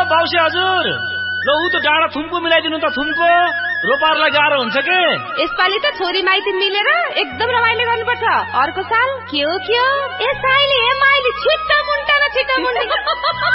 बाउसे हजुर ल उ त डाँडा थुम्को मिलाइदिनु त थुम्को रोपारलाई गाह्रो हुन्छ के यसपालि त छोरी माइती मिलेर एकदम रमाइलो गर्नुपर्छ अर्को साल के हो ए साइली ए माइली छिट्टा मुन्टा